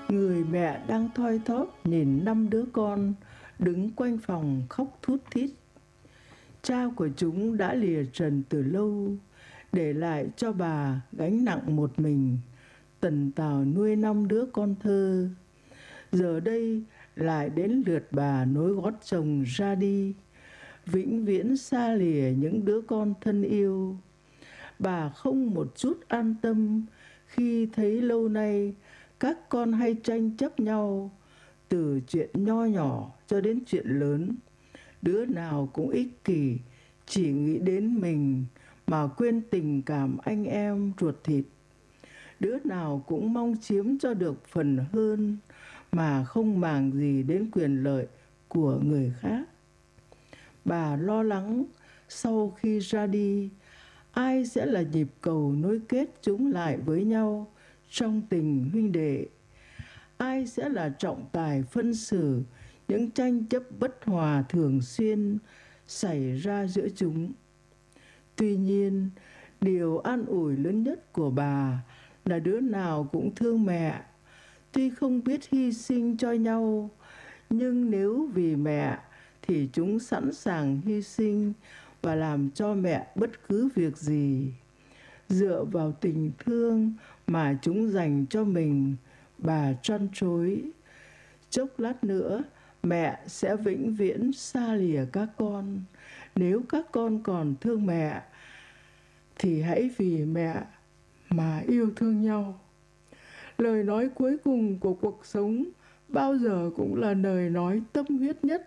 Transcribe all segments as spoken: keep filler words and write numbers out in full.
Người mẹ đang thoi thóp nhìn năm đứa con đứng quanh phòng khóc thút thít. Cha của chúng đã lìa trần từ lâu, để lại cho bà gánh nặng một mình, tần tào nuôi năm đứa con thơ. Giờ đây lại đến lượt bà nối gót chồng ra đi, vĩnh viễn xa lìa những đứa con thân yêu. Bà không một chút an tâm khi thấy lâu nay các con hay tranh chấp nhau, từ chuyện nho nhỏ cho đến chuyện lớn. Đứa nào cũng ích kỷ, chỉ nghĩ đến mình mà quên tình cảm anh em ruột thịt. Đứa nào cũng mong chiếm cho được phần hơn mà không màng gì đến quyền lợi của người khác. Bà lo lắng sau khi ra đi, ai sẽ là nhịp cầu nối kết chúng lại với nhau trong tình huynh đệ? Ai sẽ là trọng tài phân xử những tranh chấp bất hòa thường xuyên xảy ra giữa chúng? Tuy nhiên, điều an ủi lớn nhất của bà là đứa nào cũng thương mẹ. Tuy không biết hy sinh cho nhau, nhưng nếu vì mẹ thì chúng sẵn sàng hy sinh và làm cho mẹ bất cứ việc gì. Dựa vào tình thương mà chúng dành cho mình, bà trăn trối. Chốc lát nữa, mẹ sẽ vĩnh viễn xa lìa các con. Nếu các con còn thương mẹ, thì hãy vì mẹ mà yêu thương nhau. Lời nói cuối cùng của cuộc sống bao giờ cũng là lời nói tâm huyết nhất.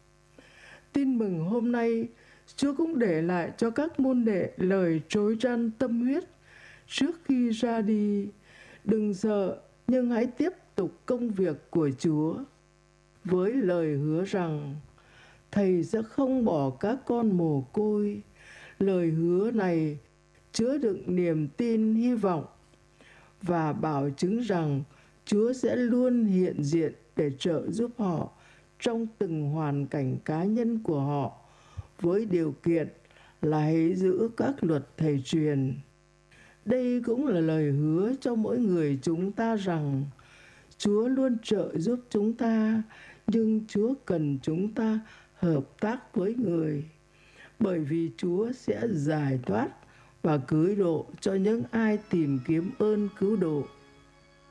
Tin mừng hôm nay, Chúa cũng để lại cho các môn đệ lời trối răn tâm huyết trước khi ra đi. Đừng sợ, nhưng hãy tiếp tục công việc của Chúa, với lời hứa rằng Thầy sẽ không bỏ các con mồ côi. Lời hứa này chứa đựng niềm tin, hy vọng và bảo chứng rằng Chúa sẽ luôn hiện diện để trợ giúp họ trong từng hoàn cảnh cá nhân của họ, với điều kiện là hãy giữ các luật thầy truyền. Đây cũng là lời hứa cho mỗi người chúng ta rằng Chúa luôn trợ giúp chúng ta, nhưng Chúa cần chúng ta hợp tác với người, bởi vì Chúa sẽ giải thoát và cứu độ cho những ai tìm kiếm ơn cứu độ.